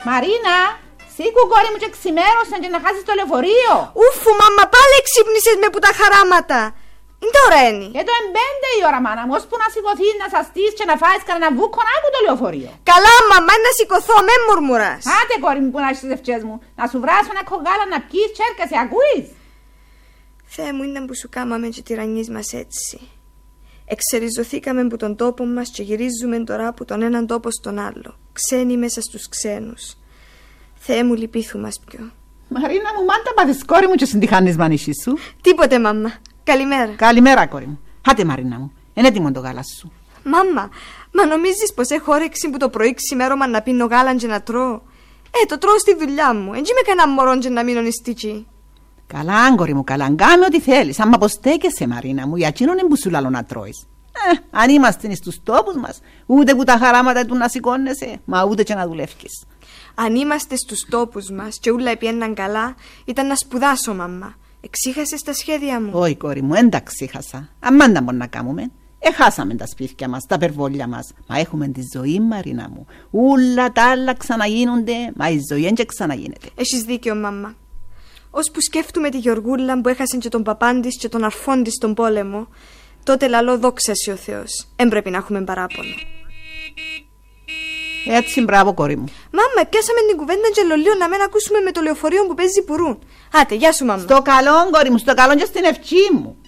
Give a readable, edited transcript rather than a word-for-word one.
Μαρίνα, σήκου κόρη μου και ξημέρωσαν και να χάσεις το λεωφορείο. Ούφου, μαμά, πάλι ξύπνησες με που τα χαράματα. Είναι τώρα ένι. Και το εμπέντε η ώρα, μάνα μου, ώσπου να σηκωθείς, να σαστείς και να φάεις κανένα βούκον, άκου το λεωφορείο. Καλά, μαμά, να σηκωθώ, με μουρμουράς. Άτε κόρη μου που να έχεις τις ευχές μου, να σου βράσω ένα κογάλα να πιείς και έρχεσαι, ακούεις. Θεέ μου, ήταν που σου κάμαμε και τυραννείς μας έτσι. Εξεριζωθήκαμε από τον τόπο μας και γυρίζουμε τώρα από τον έναν τόπο στον άλλο. Ξένοι μέσα στους ξένους. Θεέ μου, λυπήθου μας πιο. Μαρίνα μου, μάντα πάθεις κόρη μου και συντυχάνεις μανίσι σου. Τίποτε, μαμά. Καλημέρα. Καλημέρα, κόρη μου. Άτε, Μαρίνα μου, είναι έτοιμο το γάλα σου. Μάμα, μα νομίζεις πως έχω όρεξη που το πρωί ξημέρωμα να πίνω γάλαν και να τρώω? Το τρώω στη δουλειά μου. Έτσι με κανένα μωρόν και να μείνω νηστική. Καλά, κόρη μου, καλά. Κάνε ό,τι θέλεις. Αν μ' αποστέκεσαι, Μαρίνα μου, για εκείνον είναι που σου λαλώ να τρώεις. Αν είμαστε στους τόπους μας, ούτε που τα χαράματα του να σηκώνεσαι, μα ούτε και να δουλεύεις. Αν είμαστε στους τόπους μας και ούλα επιέναν καλά, ήταν να σπουδάσω, μαμά. Εξήχασες τα σχέδια μου? Όχι, κόρη μου, δεν τα ξέχασα. Αμάντα μόνο να κάνουμε. Έχασαμε τα σπίτια μας, τα περβόλια μας. Μα έχουμε τη ζωή, Μαρίνα μου. Ούλα τα άλλα ξαναγίνονται, μα η ζωή δεν ξαναγίνεται. Έχεις δίκιο, μαμά. Ώσπου σκέφτομαι τη Γιωργούλα που έχασε και τον παπάν της και τον αρφόν της στον πόλεμο, τότε λαλώ δόξαση ο Θεός. Έμπρεπε να έχουμε παράπονο. Έτσι, μπράβο, κόρη μου. Μάμα, πιάσαμε την κουβέντα και λολίο να μην ακούσουμε με το λεωφορείο που παίζει πουρούν. Άτε, γεια σου, μάμα. Στο καλό, κόρη μου, στο καλό και στην ευχή μου.